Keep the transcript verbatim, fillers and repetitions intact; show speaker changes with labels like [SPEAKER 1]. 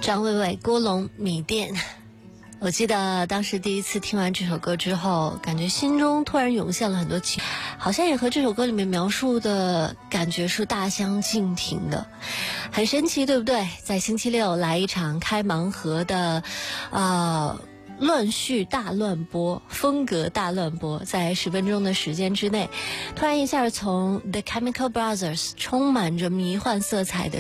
[SPEAKER 1] 张伟伟、郭龙、米店。我记得当时第一次听完这首歌之后，感觉心中突然涌现了很多情，好像也和这首歌里面描述的感觉是大相径庭的，很神奇，对不对？在星期六来一场开盲盒的，呃。乱序大乱播，风格大乱播，在十分钟的时间之内，突然一下从 The Chemical Brothers 充满着迷幻色彩的